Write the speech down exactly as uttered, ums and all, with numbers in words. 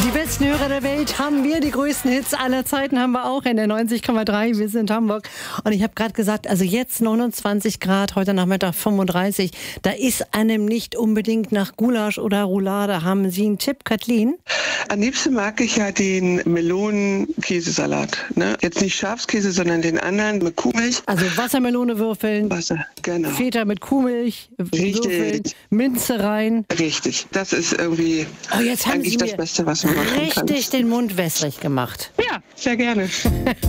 Die besten Hörer der Welt haben wir, die größten Hits aller Zeiten haben wir auch in der neunzig Komma drei. Wir sind Hamburg. Und ich habe gerade gesagt, also jetzt neunundzwanzig Grad, heute Nachmittag fünfunddreißig. Da ist einem nicht unbedingt nach Gulasch oder Roulade. Haben Sie einen Tipp, Kathleen? Am liebsten mag ich ja den Melonen-Käsesalat. Ne? Jetzt nicht Schafskäse, sondern den anderen mit Kuhmilch. Also Wassermelone würfeln, Wasser, genau. Feta mit Kuhmilch, Richtig. würfeln, Minze rein. Richtig. Das ist irgendwie Oh, jetzt haben eigentlich Sie das mir Beste, was man machen kann. richtig den Mund wässrig gemacht. Ja, sehr gerne.